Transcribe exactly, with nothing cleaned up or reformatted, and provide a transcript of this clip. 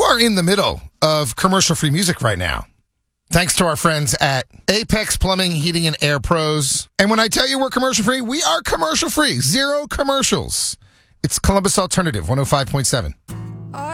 are in the middle of commercial-free music right now. Thanks to our friends at Apex Plumbing, Heating, and Air Pros. And when I tell you we're commercial-free, we are commercial-free. Zero commercials. It's Columbus Alternative one oh five point seven.